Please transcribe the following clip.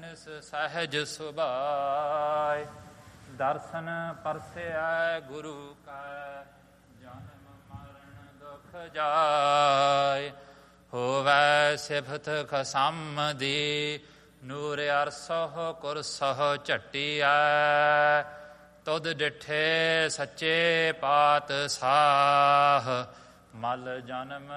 ਅਹਨਿਸ ਸਹਿਜ ਸੁਭਾਇ। ਦਰਸ਼ਨ ਪਰਸੈ ਗੁਰੂ ਕੈ ਜਨਮ ਮਰਨ ਦੁਖ ਜਾਇ। ਹੋਵੈ ਸਿਫਤ ਖਸਮ ਦੀ ਨੂਰ ਅਰਸਹੁ ਕੁਰਸਹੁ ਝਟੀਐ। ਤੁਧ ਡਿਠੇ ਸੱਚੇ ਪਾਤਸ਼ਾਹ ਮਲ ਜਨਮ